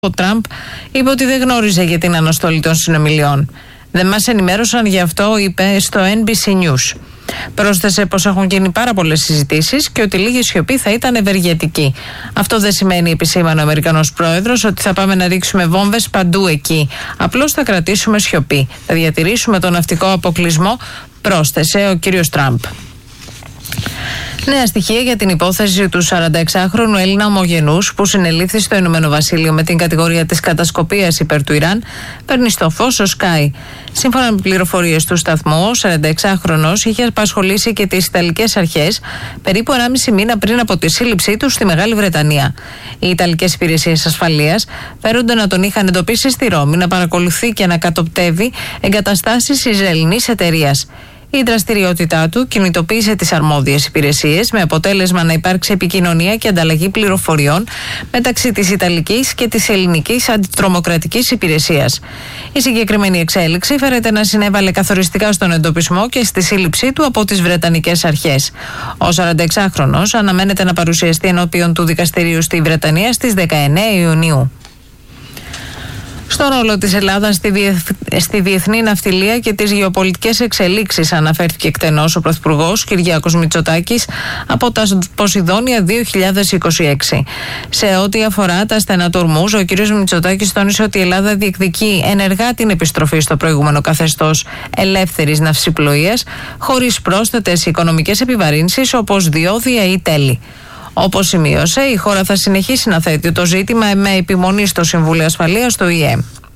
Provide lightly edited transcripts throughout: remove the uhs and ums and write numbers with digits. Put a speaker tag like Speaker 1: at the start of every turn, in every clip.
Speaker 1: Ο Τραμπ είπε ότι δεν γνώριζε για την αναστολή των συνομιλιών. Δεν μας ενημέρωσαν γι' αυτό, είπε στο NBC News. Πρόσθεσε πως έχουν γίνει πάρα πολλές συζητήσεις και ότι λίγη σιωπή θα ήταν ευεργετική. Αυτό δεν σημαίνει, επισήμανε ο Αμερικανός πρόεδρος, ότι θα πάμε να ρίξουμε βόμβες παντού εκεί. Απλώς θα κρατήσουμε σιωπή. Θα διατηρήσουμε τον ναυτικό αποκλεισμό, πρόσθεσε ο κύριος Τραμπ. Νέα στοιχεία για την υπόθεση του 46χρονου Έλληνα ομογενούς που συνελήφθη στο Ηνωμένο Βασίλειο με την κατηγορία της κατασκοπίας υπέρ του Ιράν παίρνει στο φως ο Sky. Σύμφωνα με πληροφορίες του σταθμού, ο 46χρονος είχε απασχολήσει και τις Ιταλικές αρχές περίπου 1,5 μήνα πριν από τη σύλληψή του στη Μεγάλη Βρετανία. Οι Ιταλικές υπηρεσίες ασφαλείας φέρονται να τον είχαν εντοπίσει στη Ρώμη να παρακολουθεί και να κατοπτεύει εγκαταστάσεις ισραηλινής εταιρείας. Η δραστηριότητά του κινητοποίησε τις αρμόδιες υπηρεσίες με αποτέλεσμα να υπάρξει επικοινωνία και ανταλλαγή πληροφοριών μεταξύ της Ιταλικής και της Ελληνικής Αντιτρομοκρατικής Υπηρεσίας. Η συγκεκριμένη εξέλιξη φέρεται να συνέβαλε καθοριστικά στον εντοπισμό και στη σύλληψή του από τις Βρετανικές αρχές. Ο 46χρονος αναμένεται να παρουσιαστεί ενώπιον του δικαστηρίου στη Βρετανία στις 19 Ιουνίου. Στο ρόλο της Ελλάδας στη διεθνή ναυτιλία και τις γεωπολιτικές εξελίξεις αναφέρθηκε εκτενώς ο Πρωθυπουργός Κυριάκος Μητσοτάκης από τα Ποσειδόνια 2026. Σε ό,τι αφορά τα στενά του Ορμούζ, ο κ. Μητσοτάκης τόνισε ότι η Ελλάδα διεκδικεί ενεργά την επιστροφή στο προηγούμενο καθεστώς ελεύθερης ναυσιπλοείας, χωρίς πρόσθετες οικονομικές επιβαρύνσεις όπως διόδια ή τέλη. Όπως σημείωσε, η χώρα θα συνεχίσει να θέτει το ζήτημα με επιμονή στο Συμβούλιο Ασφαλείας του ΙΕ.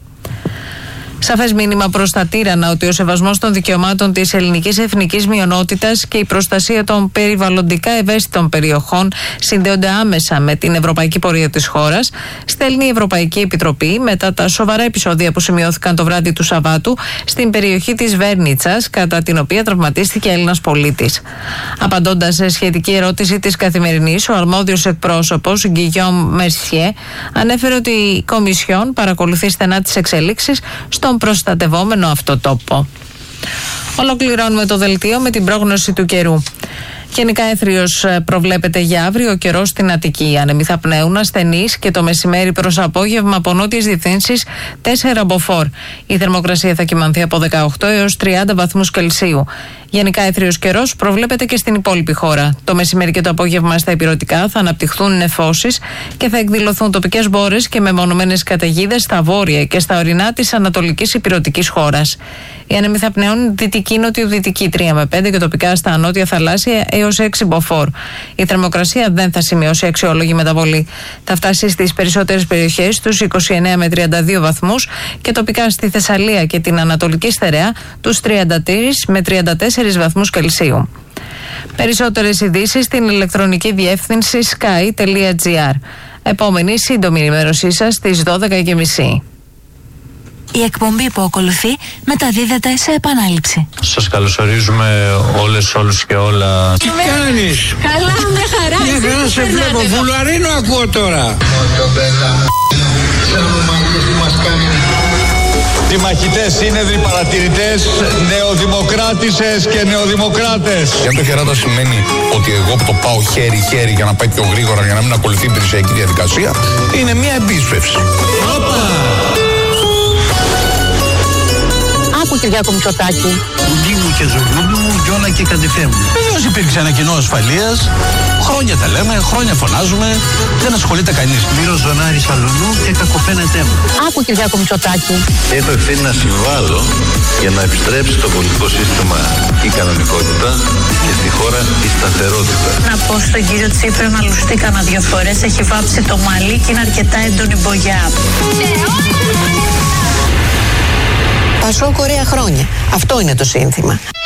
Speaker 1: Σαφές μήνυμα προς τα τύρανα ότι ο σεβασμός των δικαιωμάτων της ελληνικής εθνικής μειονότητας και η προστασία των περιβαλλοντικά ευαίσθητων περιοχών συνδέονται άμεσα με την ευρωπαϊκή πορεία της χώρας, στέλνει η Ευρωπαϊκή Επιτροπή μετά τα σοβαρά επεισόδια που σημειώθηκαν το βράδυ του Σαββάτου στην περιοχή της Βέρνιτσας, κατά την οποία τραυματίστηκε Έλληνας πολίτης. Απαντώντας σε σχετική ερώτηση της Καθημερινής, ο αρμόδιος εκπρόσωπος Γκυγιόμ Μερσιέ ανέφερε ότι η Κομισιόν παρακολουθεί στενά τις εξελίξεις στον προστατευόμενο αυτό τόπο. Ολοκληρώνουμε το δελτίο με την πρόγνωση του καιρού. Γενικά έθριος προβλέπεται για αύριο, ο καιρός στην Αττική. Οι άνεμοι θα πνέουν ασθενείς και το μεσημέρι προς απόγευμα από νότιες διευθύνσεις 4 μποφόρ. Η θερμοκρασία θα κυμανθεί από 18 έως 30 βαθμούς Κελσίου. Γενικά έθριος καιρός προβλέπεται και στην υπόλοιπη χώρα. Το μεσημέρι και το απόγευμα στα ηπειρωτικά θα αναπτυχθούν νεφώσεις και θα εκδηλωθούν τοπικές μπόρες και μεμονωμένες καταιγίδες στα βόρεια και στα ορεινά της ανατολικής ηπειρωτικής χώρας. Οι άνεμοι θα πνέουν δυτική-νοτιοδυτική 3 με 5 και τοπικά στα νότια θαλάσσια έως 6 μποφόρ. Η θερμοκρασία δεν θα σημειώσει αξιόλογη μεταβολή. Θα φτάσει στις περισσότερες περιοχές τους 29 με 32 βαθμούς και τοπικά στη Θεσσαλία και την Ανατολική Στερεά τους 33 με 34 βαθμούς Κελσίου. Περισσότερες ειδήσεις στην ηλεκτρονική διεύθυνση sky.gr. Επόμενη σύντομη ενημέρωσή σας στις 12:30.
Speaker 2: Η εκπομπή που ακολουθεί μεταδίδεται σε επανάληψη.
Speaker 3: Σας καλωσορίζουμε όλους και όλα.
Speaker 4: Τι κάνεις?
Speaker 2: Καλά, με χαρά.
Speaker 4: Μια χαρά σε βλέπω, βουλαρίνο ακούω τώρα.
Speaker 3: Οι μαχητές, σύνεδροι, παρατηρητές, νεοδημοκράτησες και νεοδημοκράτες.
Speaker 5: Και αν το χεράτα σημαίνει ότι εγώ που το πάω χέρι-χέρι για να πάει πιο γρήγορα, για να μην ακολουθεί η υπηρεσιακή διαδικασία, είναι μια επίσπευση.
Speaker 6: Άκου, Κυριάκο Μητσοτάκη.
Speaker 7: Κουντί μου και ζωγούντου μου, γιώνα και κατεφέ μου. Βεβαίως υπήρξε ένα κοινό ασφαλείας. Χρόνια τα λέμε, χρόνια φωνάζουμε. Δεν ασχολείται κανείς. Μύρος Ζωνάρης Σαλουνού και κακοφαίνεται μου.
Speaker 6: Άκου, Κυριάκο Μητσοτάκη.
Speaker 8: Έχω ευθύνη να συμβάλλω για να επιστρέψει στο πολιτικό σύστημα η κανονικότητα και στη χώρα η σταθερότητα.
Speaker 9: Να πω στον κύριο Τσίπρα να λουστεί κανένα 2 φορές. Έχει βάψει το μαλλί και είναι αρκετά έντονη μπογιά.
Speaker 6: Πασόκ ωραία χρόνια. Αυτό είναι το σύνθημα.